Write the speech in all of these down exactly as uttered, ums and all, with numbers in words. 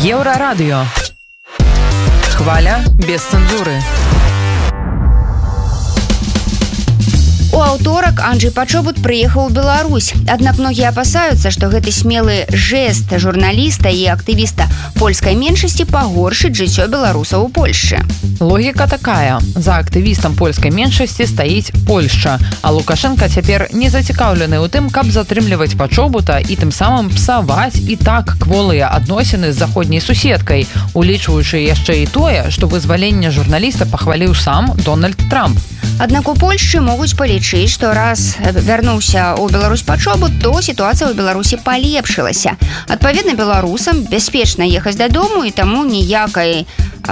Еврорадио. Хваля без цензуры. У аўторак Анджэй Пачобут прыехаў у Беларусь. Аднак многія апасаюцца, што гэты смелы жэст журналіста і актывіста польскай меншасці пагоршыць жыццё беларусаў у Польшчы. Логіка такая. За актывістам польскай меншасці стаіць Польшча, а Лукашенка цяпер не зацікаўлены ў тым, каб затрымліваць Пачобута і тым самым псаваць і так кволыя адносіны з заходняй суседкай, улічваючы яшчэ і тое, што вызваленне журналіста пахваліў сам Дональд Трамп. Аднак у Польшчы могуць палічыць, што раз вярнуўся ў Беларусь Пачобут, то сітуацыя ў Беларусі палепшылася. Адпаведна, беларусам бяспечна ехаць дадому, і таму ніякай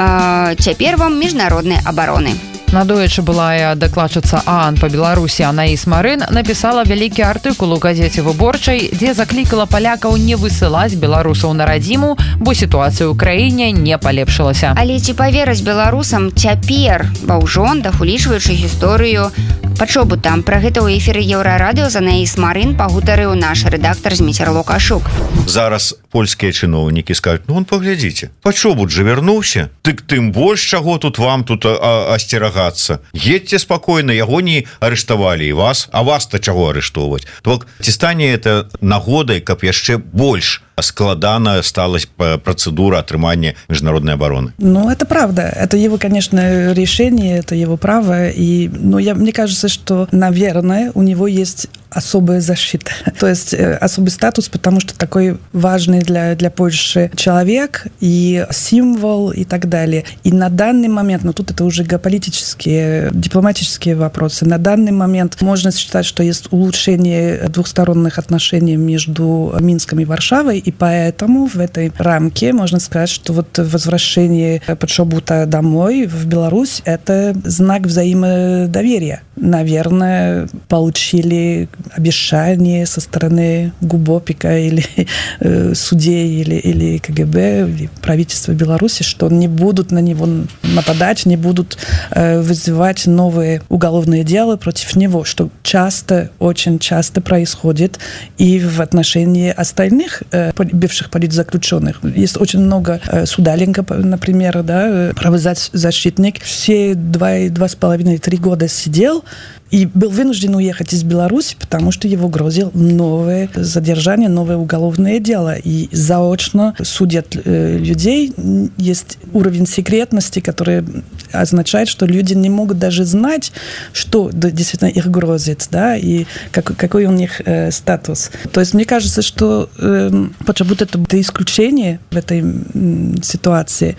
а, цяпер вам міжнароднай абароны. Надоечы былая дакладчыца ААН па Беларусі Анаіс Марын напісала вялікі артыкул у газеце «Выборчай», дзе заклікала палякаў не высылаць беларусаў на радзіму, бо сітуацыя ў краіне не палепшылася. Але ці павераць беларусам цяпер ва ўжондах, улічваючы гісторыю Пачобута? Пра гэта ў эфіры Еўрарадыё з Анаіс Марын пагутарыў наш рэдактар Зміцер Лукашук. Зараз польскія чыноўнікі скажуць: ну, паглядзіце, Пачобут же вярнуўся, дык тым больш чаго тут вам тут асцерагаць. Едьте спокойно, яго не арыштавалі і вас, а вас-то чаго арыштоўваць? То ці стане это нагодай, каб яшчэ больш складана стала процедура отрымания международной обороны? Ну, это правда. Это его, конечно, решение, это его право. И, ну, я, мне кажется, что, наверное, у него есть особая защита. То есть особый статус, потому что такой важный для, для Польши человек и символ и так далее. И на данный момент, ну тут это уже геополитические, дипломатические вопросы, на данный момент можно считать, что есть улучшение двухсторонних отношений между Минском и Варшавой, и поэтому в этой рамке можно сказать, что вот возвращение Пачобута домой, в Беларусь, это знак взаимодоверия. Наверное, получили обещание со стороны ГУБОПИКа или э, судей, или, или КГБ, или правительства Беларуси, что не будут на него нападать, не будут э, вызывать новые уголовные дела против него, что часто, очень часто происходит и в отношении остальных э, бывших политзаключенных. Есть очень много э, Судаленко, например, да, правозащитник, все два, два с половиной, три года сидел и был вынужден уехать из Беларуси, потому что его грозил новое задержание, новое уголовное дело. И заочно судят э, людей. Есть уровень секретности, который означает, что люди не могут даже знать, что действительно их грозит, да, и как, какой у них э, статус. То есть мне кажется, что э, Пачобут это, это исключение в этой э, ситуации.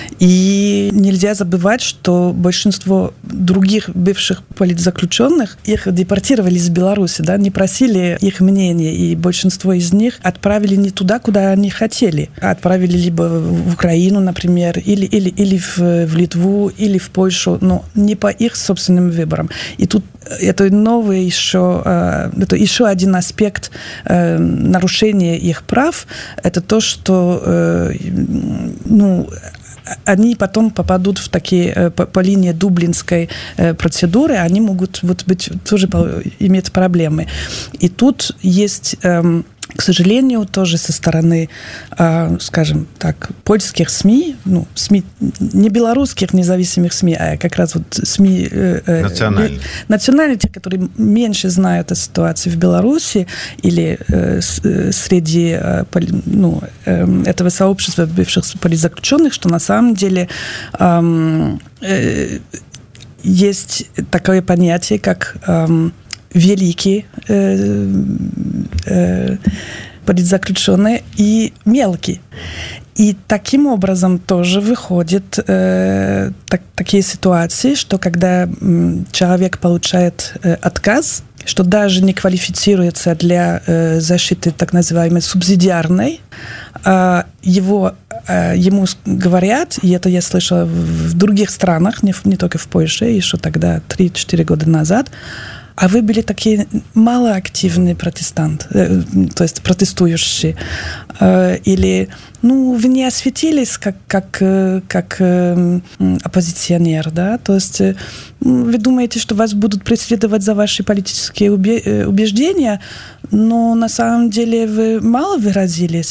И нельзя забывать, что большинство других бывших политзаключенных их депортировали из Беларуси, да, не просили их мнения, и большинство из них отправили не туда, куда они хотели. Отправили либо в Украину, например, или, или, или в, в Литву, или в Польшу, но не по их собственным выборам. И тут это новый еще, это еще один аспект нарушения их прав, это то, что, ну, они потом попадут в такие, по, по линии дублинской э, процедуры, они могут вот быть, тоже иметь проблемы. И тут есть, эм, к сожалению, тоже со стороны, э, скажем так, польских СМИ, ну, СМИ, не белорусских независимых СМИ, а как раз вот СМИ э, национальные. национальные, те, которые меньше знают о ситуации в Беларуси или э, с, среди э, ну, э, этого сообщества бывших политзаключенных, что на самом деле э, э, есть такое понятие, как э, великие э, э, политзаключенные и мелкие. И таким образом тоже выходят э, так, такие ситуации, что когда м, человек получает э, отказ, что даже не квалифицируется для э, защиты так называемой субсидиарной, э, его, э, ему говорят, и это я слышала в, в других странах, не, не только в Польше, еще тогда три-четыре года назад, а вы были такие малоактивные протестанты, э, то есть протестующие, э, или ну, вы не осветились как, как, как э, оппозиционер, да, то есть э, вы думаете, что вас будут преследовать за ваши политические убеждения, но на самом деле вы мало выразились,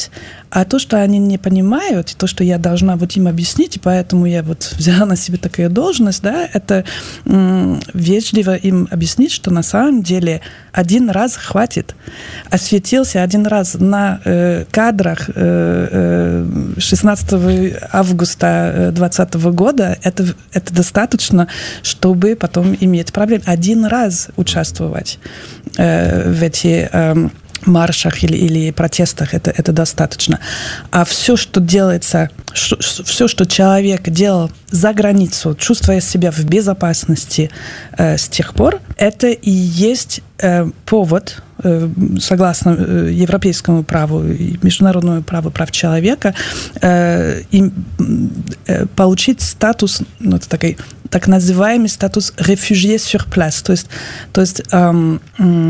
А то, что они не понимают, и то, что я должна вот им объяснить, и поэтому я вот взяла на себя такую должность, да, это м- вежливо им объяснить, что на самом деле один раз хватит. Осветился один раз на э, кадрах э, э, шестнадцатого августа двадцатого года, это, это достаточно, чтобы потом иметь проблем. Один раз участвовать э, в эти... Э, маршах или, или протестах, это, это достаточно. А все, что делается, ш, все, что человек делал за границу, чувствуя себя в безопасности э, с тех пор, это и есть э, повод, э, согласно э, европейскому праву и международному праву прав человека, э, им, э, получить статус, ну, это такой так называемый статус réfugié sur place, то есть, то есть эм,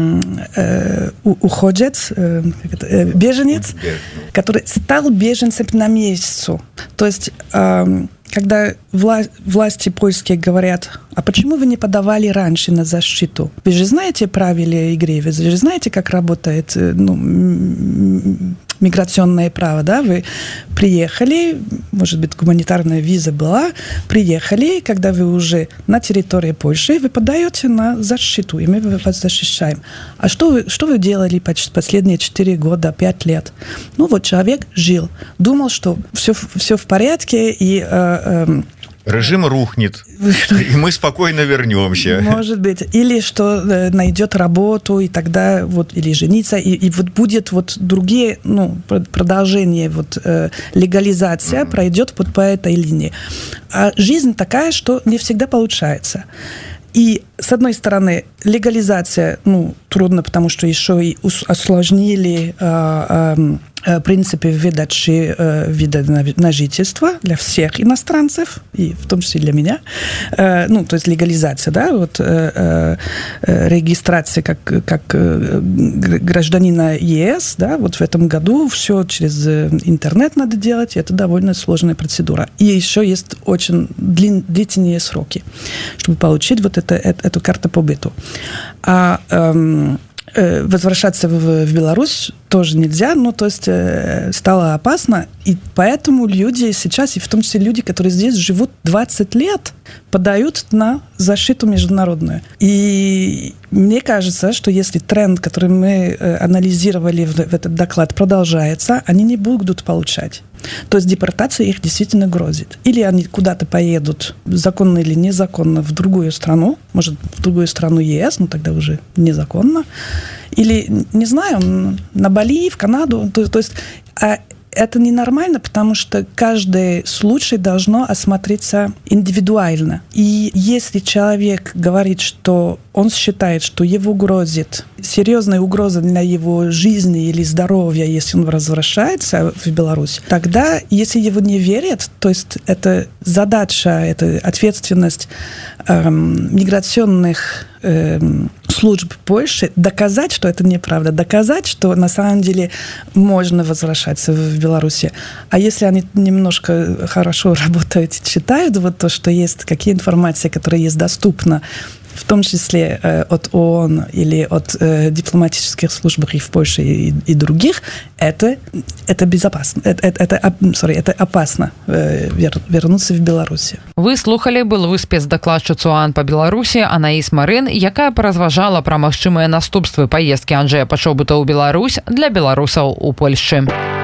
э, уходец, э, э, беженец, который стал беженцем на месяц. То есть, эм, когда вла- власти польские говорят, а почему вы не подавали раньше на защиту? Вы же знаете правила игры, вы же знаете, как работает ну, миграционное право, да? Вы приехали, может быть, гуманитарная виза была, приехали, когда вы уже на территории Польши, вы подаете на защиту, и мы вас защищаем. А что вы, что вы делали последние четыре года, пять лет? Ну вот человек жил, думал, что все, все в порядке, и э, э, режим рухнет, и мы спокойно вернемся. Может быть. Или что э, найдет работу, и тогда вот, или жениться, и, и вот будет вот другие, ну, продолжение, вот э, легализация mm-hmm. пройдет вот по этой линии. А жизнь такая, что не всегда получается. И, с одной стороны, легализация, ну, трудно, потому что еще и осложнили э, э, принципы выдачи э, вида на, на жительство для всех иностранцев, и в том числе для меня. Э, ну, то есть легализация, да, вот э, э, регистрация как, как э, гражданина ЕС, да, вот в этом году все через интернет надо делать, и это довольно сложная процедура. И еще есть очень длин, длительные сроки, чтобы получить вот это, это, эту карту по быту. А эм, э, возвращаться в, в Беларусь тоже нельзя, ну, то есть э, стало опасно, и поэтому люди сейчас, и в том числе люди, которые здесь живут двадцать лет, подают на защиту международную. И мне кажется, что если тренд, который мы э, анализировали в, в этот доклад, продолжается, они не будут получать. То есть депортация их действительно грозит. Или они куда-то поедут, законно или незаконно, в другую страну, может, в другую страну ЕС, но тогда уже незаконно. Или, не знаю, на Бали, в Канаду. То, то есть а это ненормально, потому что каждый случай должно осмотреться индивидуально. И если человек говорит, что он считает, что его грозит серьезная угроза для его жизни или здоровья, если он возвращается в Беларусь, тогда, если его не верят, то есть это задача, это ответственность эм, миграционных эм, служб Польши доказать, что это неправда, доказать, что на самом деле можно возвращаться в Беларуси. А если они немножко хорошо работают и читают вот то, что есть, какие информации, которые есть доступны, в том числе э, от ООН или от э, дипломатических служб и в Польше и, и других, это, это безопасно. Это, это, это, sorry, это опасно э, вер, вернуться в Беларусь. Вы слухали былую спецдакладчыцу ООН по Беларусі Анаіс Марын, якая паразважала пра магчымыя наступствы паездкі Анджэя Пачобута ў Беларусь для беларусаў у Польшчы.